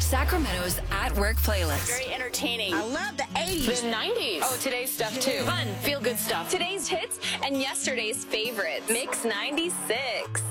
Sacramento's At Work playlist. Very entertaining. I love the 80s. The 90s. Oh, today's stuff too. Fun, feel-good stuff. Today's hits and yesterday's favorites. Mix 96.